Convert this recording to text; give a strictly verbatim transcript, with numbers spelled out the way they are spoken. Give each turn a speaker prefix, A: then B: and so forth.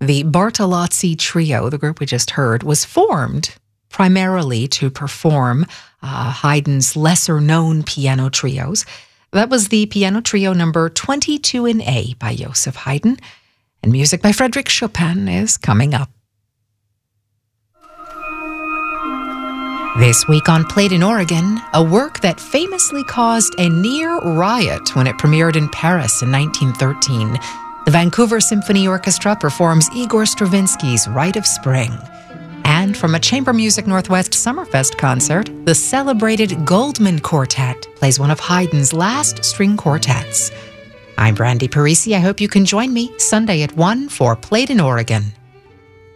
A: The Bartolozzi Trio, the group we just heard, was formed primarily to perform uh, Haydn's lesser-known piano trios. That was the piano trio number twenty-two in A by Joseph Haydn, and music by Frédéric Chopin is coming up. This week on Played in Oregon, a work that famously caused a near riot when it premiered in Paris in nineteen thirteen. The Vancouver Symphony Orchestra performs Igor Stravinsky's Rite of Spring. And from a Chamber Music Northwest Summerfest concert, the celebrated Goldman Quartet plays one of Haydn's last string quartets. I'm Brandy Parisi. I hope you can join me Sunday at one for Played in Oregon.